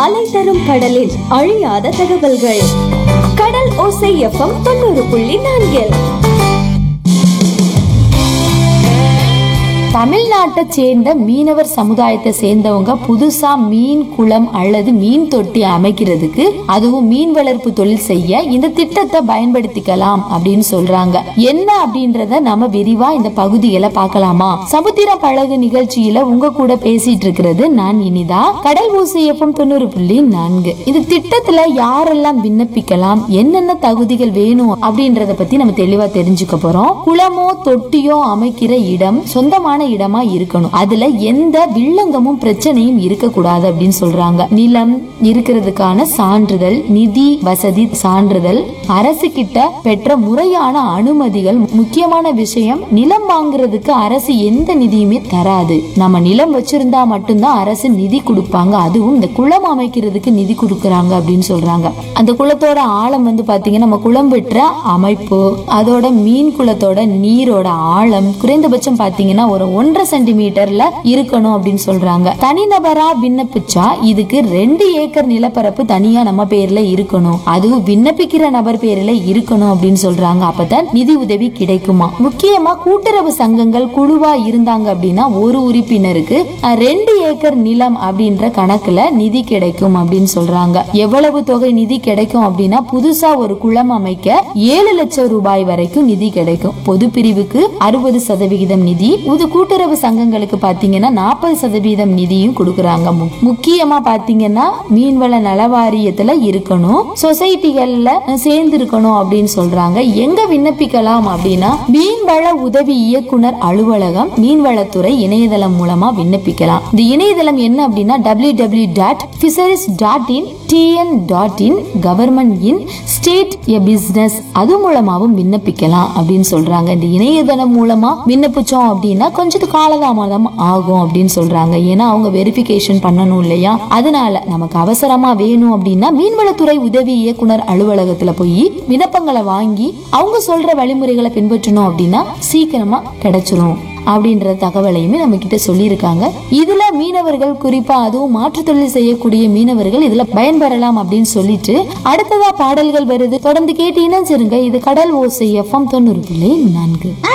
அலை தரும் கடலில் அழியாத தகவல்கள். கடல் ஓசை எஃப்எம் 90.4. தமிழ்நாட்டை சேர்ந்த மீனவர் சமுதாயத்தை சேர்ந்தவங்க புதுசா மீன் குளம் அல்லது மீன் தொட்டி அமைக்கிறதுக்கு, அதுவும் மீன் வளர்ப்பு தொழில் செய்ய இந்த திட்டத்தை பயன்படுத்திக்கலாம் அப்படின்னு சொல்றாங்க. என்ன அப்படின்றத நம்ம விரிவா இந்த பகுதிகளை பார்க்கலாமா? சமுத்திர பழகு நிகழ்ச்சியில உங்க கூட பேசிட்டு இருக்கிறது நான் இனிதா. கடல் ஓசை எஃப்எம் 90.4. இந்த திட்டத்துல யாரெல்லாம் விண்ணப்பிக்கலாம், என்னென்ன தகுதிகள் வேணும் அப்படின்றத பத்தி நம்ம தெளிவா தெரிஞ்சுக்க போறோம். குளமோ தொட்டியோ அமைக்கிற இடம் சொந்தமான இடமா இருக்கணும். அதுல எந்த வில்லங்கமும் பிரச்சனையும் இருக்க கூடாது அப்படின்னு சொல்றாங்க. நிலம் இருக்கிறதுக்கான சான்றிதழ், நிதி வசதி சான்றிதழ், அரசு கிட்ட பெற்ற முறையான அனுமதிகள். முக்கியமான விஷயம், நிலம் வாங்குறதுக்கு அரசு எந்த நிதியுமே தராது. நம்ம நிலம் வச்சிருந்தா மட்டும்தான் அரசு நிதி கொடுப்பாங்க. அதுவும் இந்த குளம் அமைக்கிறதுக்கு நிதி கொடுக்கறாங்க அப்படின்னு சொல்றாங்க. அந்த குளத்தோட ஆழம் பாத்தீங்கன்னா, நம்ம குளம் வெற்ற அமைப்பு, அதோட மீன் குளத்தோட நீரோட ஆழம் குறைந்தபட்சம் பாத்தீங்கன்னா ஒரு 1.5 சென்டிமீட்டர்ல இருக்கணும் அப்படின்னு சொல்றாங்க. தனிநபரா விண்ணப்பிச்சா இதுக்கு 2 ஏக்கர் நிலப்பரப்பு தனியா நம்ம பேர்ல இருக்கணும். அதுவும் விண்ணப்பிக்கிற நபர் பேர்ல இருக்கணும் அப்படின்னு சொல்றாங்க. அப்பதான் நிதி உதவி கிடைக்குமா. முக்கியமா கூட்டுறவு சங்கங்கள் குழுவா இருந்தாங்க அப்படின்னா ஒரு உறுப்பினருக்கு 2 ஏக்கர் நிலம் அப்படின்ற கணக்குல நிதி கிடைக்கும் அப்படின்னு சொல்றாங்க. எவ்வளவு தொகை நிதி கிடைக்கும் அப்படின்னா, புதுசா ஒரு குளம் அமைக்க 7 லட்சம் ரூபாய் வரைக்கும் நிதி கிடைக்கும். பொது பிரிவுக்கு 60% நிதி, கூட்டுறவு சங்கங்களுக்கு பாத்தீங்கன்னா 40% நிதியும் கொடுக்கறாங்க. முக்கியமா பாத்தீங்கன்னா மீன்வள நலவாரியத்துல இருக்கணும், சொசைட்டிகள்ல சேர்ந்து இருக்கணும் அப்படின்னு சொல்றாங்க. எங்க விண்ணப்பிக்கலாம் அப்படின்னா, மீன்வள உதவி இயக்குனர் அலுவலகம், மீன்வளத்துறை இணையதளம் மூலமா விண்ணப்பிக்கலாம். இந்த இணையதளம் என்ன அப்படின்னா www.fisheries.in கவர்மெண்ட் இன் ஸ்டேட் எ பிசினஸ். அது மூலமாவும் விண்ணப்பிக்கலாம் அப்படின்னு சொல்றாங்க. இந்த இணையதளம் மூலமா விண்ணப்பிச்சோம் அப்படின்னா கொஞ்சம் காலதாமதம் ஆகும் அப்படின்னு சொல்றாங்க. ஏன்னா அவங்க வெரிஃபிகேஷன் பண்ணணும் இல்லையா. அதனால நமக்கு அவசரமா வேணும் அப்படின்னா மீன்வளத்துறை உதவி இயக்குனர் அலுவலகத்துல போய் விண்ணப்பங்களை வாங்கி அவங்க சொல்ற வழிமுறைகளை பின்பற்றணும் அப்படின்னா சீக்கிரமா கிடைச்சிரும் அப்படின்ற தகவலையுமே நம்ம கிட்ட சொல்லியிருக்காங்க. இதுல மீனவர்கள், குறிப்பா அதுவும் மாற்று தொழில் செய்யக்கூடிய மீனவர்கள் இதுல பயன்பெறலாம் அப்படின்னு சொல்லிட்டு அடுத்ததா பாடல்கள் வருது. தொடர்ந்து கேட்டு இணைஞ்சிருங்க. இது கடல் ஓசை எஃப்எம் 90.4.